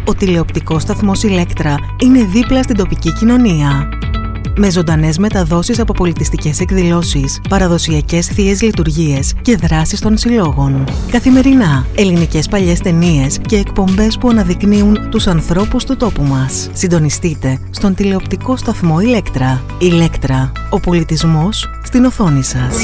Ο τηλεοπτικός σταθμός Ηλέκτρα είναι δίπλα στην τοπική κοινωνία. Με ζωντανές μεταδόσεις από πολιτιστικές εκδηλώσεις, παραδοσιακές θείες λειτουργίες και δράσεις των συλλόγων. Καθημερινά, ελληνικές παλιές ταινίες και εκπομπές που αναδεικνύουν τους ανθρώπους του τόπου μας. Συντονιστείτε στον τηλεοπτικό σταθμό Ηλέκτρα. Ηλέκτρα, ο πολιτισμός στην οθόνη σας.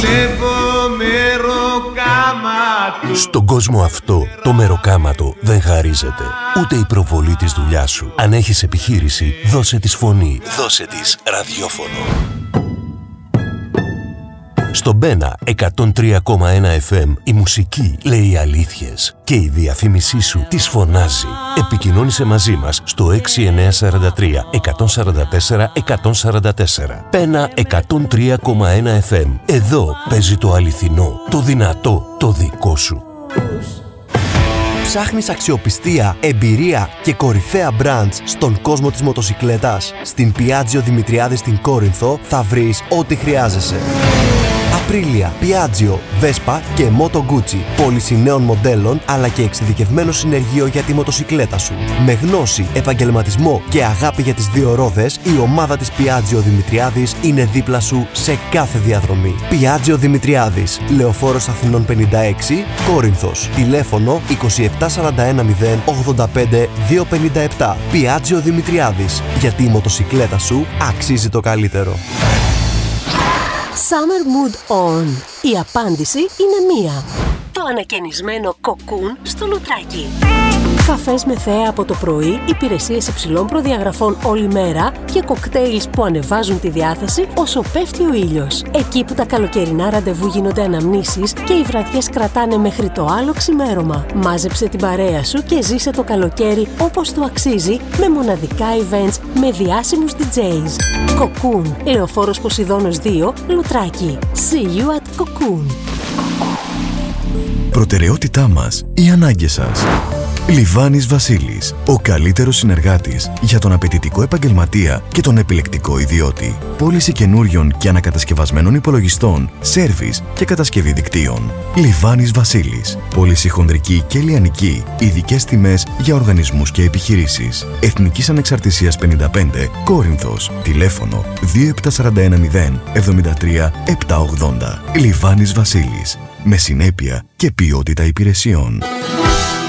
Στον κόσμο αυτό, το μεροκάματο δεν χαρίζεται. Ούτε η προβολή της δουλειάς σου. Αν έχεις επιχείρηση, δώσε της φωνή. Δώσε της ραδιόφωνο. Στο Μπένα 103,1 FM η μουσική λέει αλήθειες και η διαφήμισή σου τις φωνάζει. Επικοινώνησε μαζί μας στο 6943 144 144. Μπένα 103,1 FM. Εδώ παίζει το αληθινό, το δυνατό, το δικό σου. Ψάχνεις αξιοπιστία, εμπειρία και κορυφαία brands στον κόσμο της μοτοσικλέτας? Στην Piaggio Δημητριάδη στην Κόρινθο θα βρεις ό,τι χρειάζεσαι. Απρίλια, Piaggio, Vespa και Moto Guzzi. Πώληση νέων μοντέλων αλλά και εξειδικευμένο συνεργείο για τη μοτοσικλέτα σου. Με γνώση, επαγγελματισμό και αγάπη για τις δύο ρόδες, η ομάδα της Piaggio Δημητριάδης είναι δίπλα σου σε κάθε διαδρομή. Piaggio Δημητριάδης, Λεωφόρος Αθηνών 56, Κόρινθος. Τηλέφωνο 27410 85 257. Piaggio Δημητριάδης, γιατί η μοτοσικλέτα σου αξίζει το καλύτερο. Summer Mood On. Η απάντηση είναι μία. Το ανακαινισμένο κοκκούν στο Λουτράκι. Καφές με θέα από το πρωί, υπηρεσίες υψηλών προδιαγραφών όλη μέρα και κοκτέιλς που ανεβάζουν τη διάθεση όσο πέφτει ο ήλιος. Εκεί που τα καλοκαιρινά ραντεβού γίνονται αναμνήσεις και οι βραδιές κρατάνε μέχρι το άλλο ξημέρωμα. Μάζεψε την παρέα σου και ζήσε το καλοκαίρι όπως του αξίζει με μοναδικά events με διάσημους DJs. Κοκκούν, Λεωφόρος Ποσειδώνος 2, Λουτράκι. See you at Cocoon. Προτεραιότητά μας, οι ανάγκες σας. Λιβάνης Βασίλης, ο καλύτερος συνεργάτης για τον απαιτητικό επαγγελματία και τον επιλεκτικό ιδιώτη. Πώληση καινούριων και ανακατασκευασμένων υπολογιστών, σέρβις και κατασκευή δικτύων. Λιβάνης Βασίλης, πώληση χονδρική και λιανική, ειδικές τιμές για οργανισμούς και επιχειρήσεις. Εθνικής Ανεξαρτησίας 55, Κόρινθος, τηλέφωνο 27410 73 780. Λιβάνης Βασίλης, με συνέπεια και ποιότητα υπηρεσιών.